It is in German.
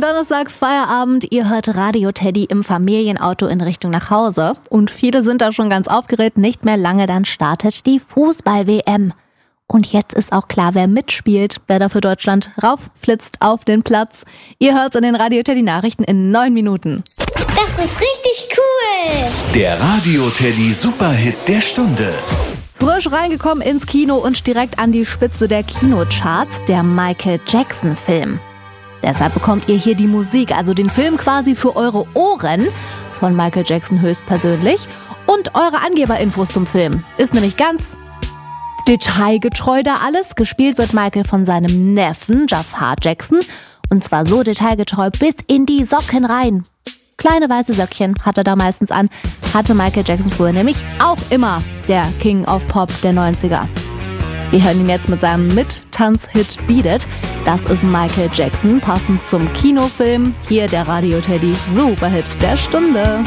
Donnerstag, Feierabend. Ihr hört Radio Teddy im Familienauto in Richtung nach Hause. Und viele sind da schon ganz aufgeregt. Nicht mehr lange, dann startet die Fußball-WM. Und jetzt ist auch klar, wer mitspielt, wer da für Deutschland raufflitzt auf den Platz. Ihr hört's in den Radio Teddy Nachrichten in 9 Minuten. Das ist richtig cool. Der Radio Teddy Superhit der Stunde. Frisch reingekommen ins Kino und direkt an die Spitze der Kinocharts, der Michael Jackson Film. Deshalb bekommt ihr hier die Musik, also den Film quasi für eure Ohren von Michael Jackson höchstpersönlich und eure Angeberinfos zum Film. Ist nämlich ganz detailgetreu da alles. Gespielt wird Michael von seinem Neffen Jafar Jackson und zwar so detailgetreu bis in die Socken rein. Kleine weiße Söckchen hat er da meistens an, hatte Michael Jackson früher nämlich auch immer, der King of Pop der 90er. Wir hören ihn jetzt mit seinem Mittanzhit Beat It. Das ist Michael Jackson, passend zum Kinofilm. Hier der Radio Teddy Superhit der Stunde.